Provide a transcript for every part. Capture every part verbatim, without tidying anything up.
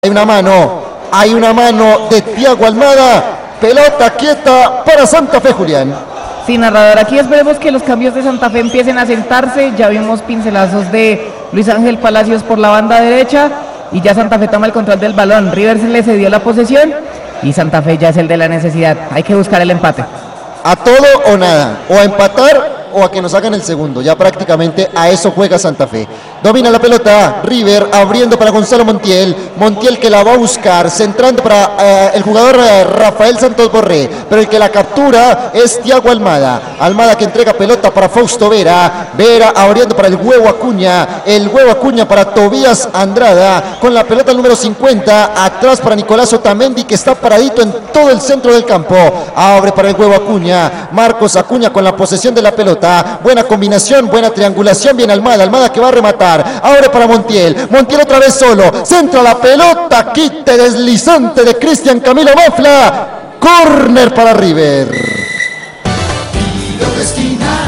Hay una mano, hay una mano de Thiago Almada, pelota quieta para Santa Fe, Julián. Sí, narrador, aquí esperemos que los cambios de Santa Fe empiecen a sentarse. Ya vimos pincelazos de Luis Ángel Palacios por la banda derecha y ya Santa Fe toma el control del balón. River se le cedió la posesión y Santa Fe ya es el de la necesidad. Hay que buscar el empate. A todo o nada, o a empatar o a que nos hagan el segundo. Ya prácticamente a eso juega Santa Fe. Domina la pelota River, abriendo para Gonzalo Montiel. Montiel que la va a buscar, centrando para eh, el jugador eh, Rafael Santos Borré, pero el que la captura es Thiago Almada. Almada que entrega pelota para Fausto Vera. Vera abriendo para el Huevo Acuña. El Huevo Acuña para Tobías Andrada. Con la pelota número cincuenta. Atrás para Nicolás Otamendi, que está paradito en todo el centro del campo. Abre para el Huevo Acuña. Marcos Acuña con la posesión de la pelota. Buena combinación, buena triangulación. Bien Almada. Almada que va a rematar. Ahora para Montiel. Montiel otra vez solo. Centra la pelota. Quite deslizante de Cristian Camilo Mafla. Corner para River. Tiro de esquina.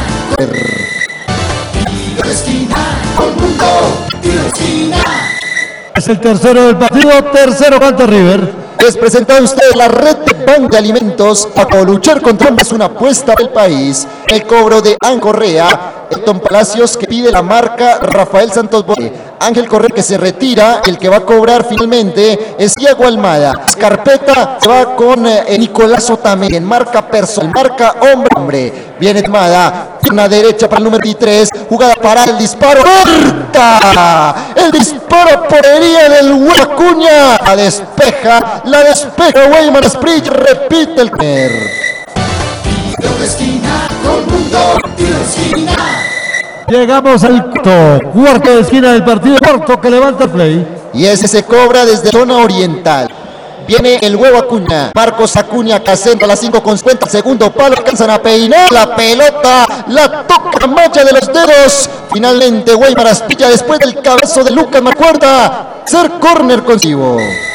Tiro de esquina. Todo el mundo. Tiro de esquina. Es el tercero del partido. Tercero canta River. Les presenta a usted la red de Bank de Alimentos. A luchar contra es una apuesta del país. El cobro de Ángel Correa. Elton Palacios que pide la marca Rafael Santos Borré. Ángel Correa que se retira. El que va a cobrar finalmente es Thiago Almada. Carpeta se va con eh, Nicolás Otamendi en marca personal, marca hombre hombre. Viene Almada. Una derecha para el número veintitrés. Jugada para el disparo. ¡Corta! El disparo por herida del Huevo Acuña. La despeja. La despeja Weimar Sprich. Repite el primer. Tiro de esquina. Todo el mundo. Tiro de esquina. Llegamos al cuarto, cuarto de esquina del partido, cuarto que levanta el play. Y ese se cobra desde zona oriental. Viene el Huevo Acuña. Marcos Acuña que acentúa las cinco con cincuenta. Segundo palo. Alcanzan a peinar la pelota. La toca mancha de los dedos. Finalmente Weimar Aspilla después del cabezo de Lucas Macuerda. Ser córner consigo.